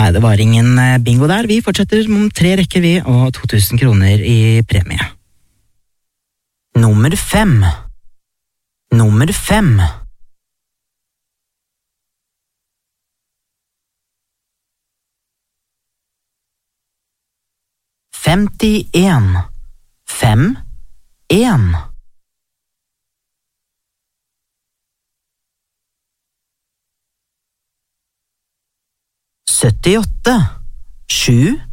Nei, det var ingen bingo der. Vi fortsetter om 3 rekker vi, og 2000 kroner i premie. Nummer 5. Nummer 5. 51. 5, 1. 78. 7,